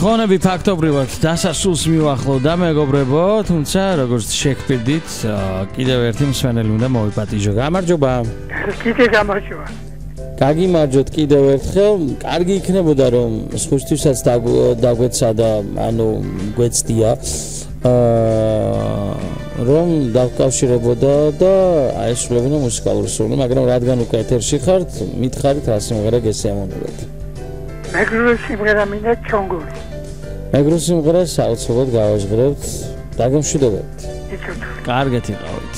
თხოვნები ფაქტობრივად დასასრულს მიუახლოვდა მეგობრებო, თუმცა როგორც შეგვფიქრდით, კიდევ ერთი მსმენელი უნდა მოვიპატიჟო. გამარჯობა. კიდე გამარჯობა. გაგიმარჯოთ კიდევ ერთხელ. კარგი იქნებოდა რომ სხვისთვისაც დაგვეცა და ანუ გვეცდია რომ დავკავშირებოდა და აესრულებინა მუსიკალური სურვილი, მაგრამ რადგან უკვე ეთერში ხართ, მითხარით რა სიმღერა გესიამოვნებათ. მეგრული სიმღერა მინდა ჩონგური. მეგრულ სიმღერას საოცრად გავაჟღერებთ, დაგემშვიდობებთ. კარგად იყავით.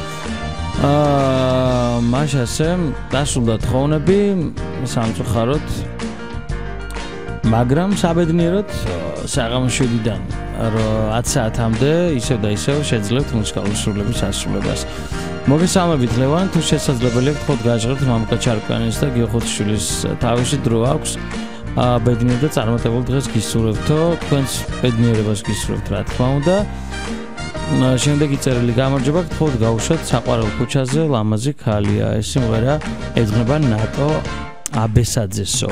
მაშასე დასრულდა თხოვნები სამწუხაროდ, მაგრამ საბედნიეროდ საღამოს 7-დან 10 საათამდე ისევ და ისევ შეძლებთ მუსიკალური სრულების ასრულებას. მოგესალმებით ლევან, თუ შესაძლებელია გთხოვთ გაჟღერთ მამუკა ჩარკვიანის და გიო ხუთშვილის თავისი დრო აქვს. ბედნიერ და წარმატებულ დღეს გისურვებთო, თქვენს ბედნიერებას გისურვებთ რა თქმა უნდა. შემდეგი წერილი გამარჯობა, გთხოვთ გაუშვათ საყვარელ ქუჩაზე ლამაზი ქალია. ეს სიმღერა ეძღვნება ნატო აბესაძესო.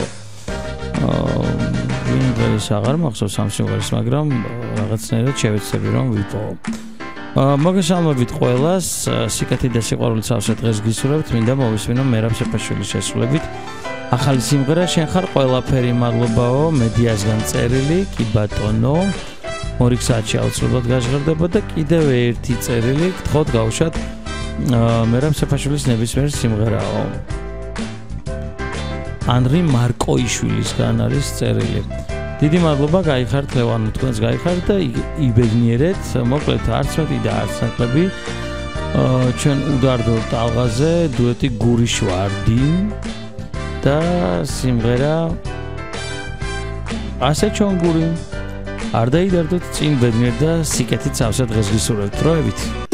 ვინმეს აღარ მახსოვს ამ სიმღერას, მაგრამ რაღაცნაირად შევეცდები რომ ვიპოვო. მოგესალმებით ყველას, სიკეთე და სიყვარული სავსე დღეს გისურვებთ, მინდა მოვისმინო მერაბ სეფაშვილის შესრულებით. ახალი სიმღერა შენ ხარ ყველაფერი მადლობაო, მედიასგან წერილი, კი ბატონო. 2 საათში აუცილებლად გაჟღერდება და კიდევ ერთი წერილი, გთხოვთ გაუშვათ მერაბ სეფაშვილის ნებისმიერ სიმღერაო. ანრი მარკოიშვილისგან არის წერილი. დიდი მადლობა, გაიხართ ლევანო, თქვენს გაიხართ და იბედნიერეთ, მოკლედ არც მეტი და არც ნაკლები. ჩვენ უდარდო ტალღაზე დუეტი გურიშვარდი და სიმღერა ასე ჩონგური. არ დაიდარდოთ წინ ბედნიერ და სიკეთით სავსე დღეს გისურვებთ. დროებით.